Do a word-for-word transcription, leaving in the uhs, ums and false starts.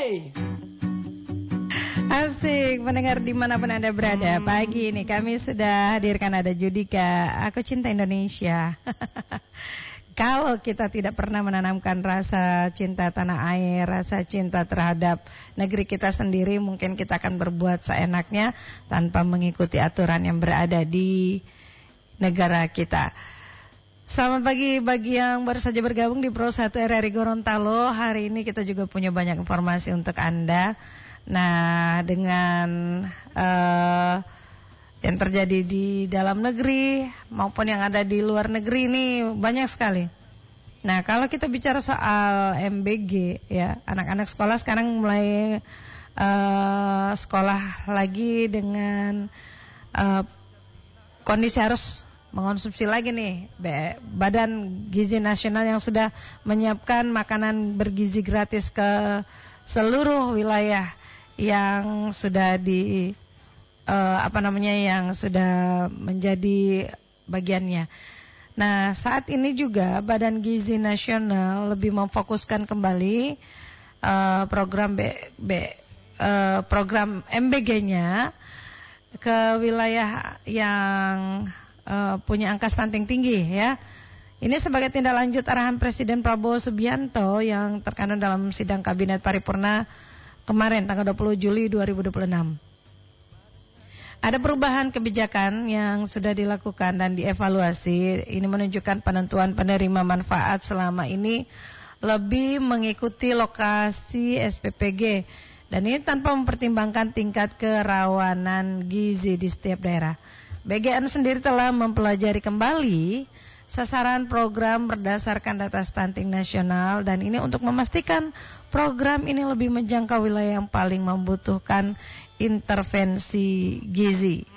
Hey! Asik, mendengar dimanapun Anda berada. Pagi ini kami sudah hadirkan ada Judika, Aku Cinta Indonesia. Kalau kita tidak pernah menanamkan rasa cinta tanah air, rasa cinta terhadap negeri kita sendiri, mungkin kita akan berbuat seenaknya tanpa mengikuti aturan yang berada di negara kita. Selamat pagi bagi yang baru saja bergabung di Pro satu R R I Gorontalo. Hari ini kita juga punya banyak informasi untuk Anda. Nah, dengan uh, yang terjadi di dalam negeri maupun yang ada di luar negeri ini banyak sekali. Nah, kalau kita bicara soal M B G ya, anak-anak sekolah sekarang mulai uh, sekolah lagi dengan uh, kondisi harus mengonsumsi lagi nih Badan Gizi Nasional yang sudah menyiapkan makanan bergizi gratis ke seluruh wilayah yang sudah di uh, apa namanya yang sudah menjadi bagiannya. Nah, saat ini juga Badan Gizi Nasional lebih memfokuskan kembali uh, program B, B, uh, program M B G-nya ke wilayah yang uh, punya angka stunting tinggi ya. Ini sebagai tindak lanjut arahan Presiden Prabowo Subianto yang terkandung dalam sidang Kabinet Paripurna kemarin tanggal dua puluh Juli dua ribu dua puluh enam. Ada perubahan kebijakan yang sudah dilakukan dan dievaluasi. Ini menunjukkan penentuan penerima manfaat selama ini lebih mengikuti lokasi S P P G. Dan ini tanpa mempertimbangkan tingkat kerawanan gizi di setiap daerah. B G N sendiri telah mempelajari kembali sasaran program berdasarkan data stunting nasional, dan ini untuk memastikan program ini lebih menjangkau wilayah yang paling membutuhkan intervensi gizi.